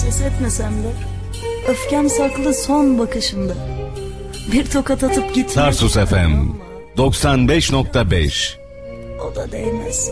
Ses etmesem de öfkem saklı son bakışımda. Bir tokat atıp gitmek. Tarsus FM 95.5. O da değmez.